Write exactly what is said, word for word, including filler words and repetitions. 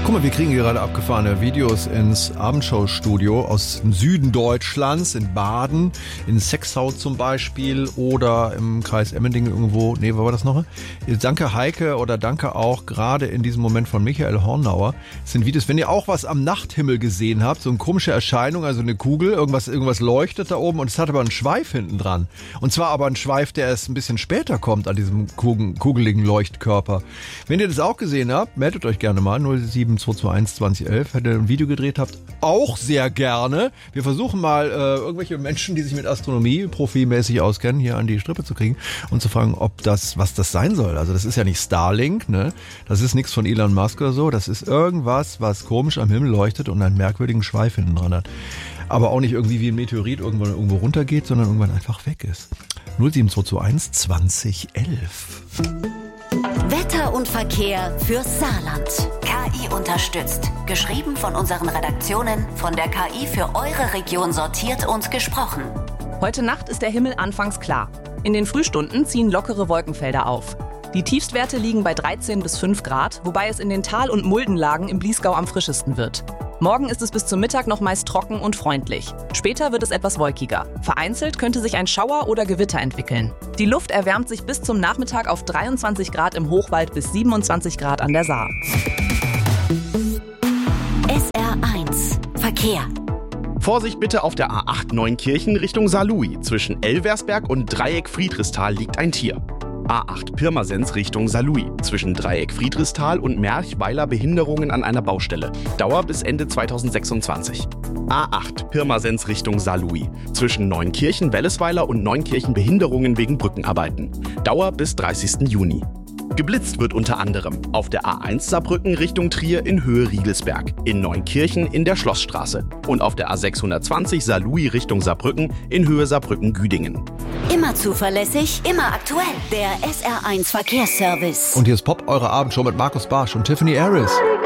Guck mal, wir kriegen hier gerade abgefahrene Videos ins Abendshow-Studio aus dem Süden Deutschlands, in Baden, in Sexau zum Beispiel oder im Kreis Emmendingen irgendwo. Nee, wo war das noch? Danke Heike oder danke auch gerade in diesem Moment von Michael Hornauer. Das sind Videos, wenn ihr auch was am Nachthimmel gesehen habt, so eine komische Erscheinung, also eine Kugel, irgendwas, irgendwas leuchtet da oben und es hat aber einen Schweif hinten dran. Und zwar aber ein Schweif, der erst ein bisschen später kommt an diesem kugeligen Leuchtkörper. Wenn ihr das auch gesehen habt, meldet euch gerne mal, null sieben zwei zwei eins zwanzig elf, wenn ihr ein Video gedreht habt, auch sehr gerne. Wir versuchen mal, äh, irgendwelche Menschen, die sich mit Astronomie profimäßig auskennen, hier an die Strippe zu kriegen und zu fragen, ob das, was das sein soll. Also das ist ja nicht Starlink, ne? Das ist nichts von Elon Musk oder so. Das ist irgendwas, was komisch am Himmel leuchtet und einen merkwürdigen Schweif hinten dran hat. Aber auch nicht irgendwie wie ein Meteorit irgendwann irgendwo runtergeht, sondern irgendwann einfach weg ist. null sieben zwei zwei eins zwanzig elf. Wetter und Verkehr fürs Saarland. K I unterstützt. Geschrieben von unseren Redaktionen, von der K I für eure Region sortiert und gesprochen. Heute Nacht ist der Himmel anfangs klar. In den Frühstunden ziehen lockere Wolkenfelder auf. Die Tiefstwerte liegen bei dreizehn bis fünf Grad, wobei es in den Tal- und Muldenlagen im Bliesgau am frischesten wird. Morgen ist es bis zum Mittag noch meist trocken und freundlich. Später wird es etwas wolkiger. Vereinzelt könnte sich ein Schauer oder Gewitter entwickeln. Die Luft erwärmt sich bis zum Nachmittag auf dreiundzwanzig Grad im Hochwald bis siebenundzwanzig Grad an der Saar. S R eins Verkehr. Vorsicht bitte auf der A acht Neunkirchen Richtung Saarlouis. Zwischen Elversberg und Dreieck Friedrichsthal liegt ein Tier. A acht Pirmasens Richtung Saarlouis. Zwischen Dreieck Friedrichsthal und Merchweiler Behinderungen an einer Baustelle. Dauer bis Ende zweitausendsechsundzwanzig. A acht Pirmasens Richtung Saarlouis. Zwischen Neunkirchen Wellesweiler und Neunkirchen Behinderungen wegen Brückenarbeiten. Dauer bis dreißigsten Juni. Geblitzt wird unter anderem auf der A eins Saarbrücken Richtung Trier in Höhe Riegelsberg, in Neunkirchen in der Schlossstraße und auf der A sechshundertzwanzig Saarlouis Richtung Saarbrücken in Höhe Saarbrücken-Güdingen. Immer zuverlässig, immer aktuell. Der S R eins Verkehrsservice. Und hier ist Pop, eure Abendshow mit Markus Barsch und Tiffany Harris.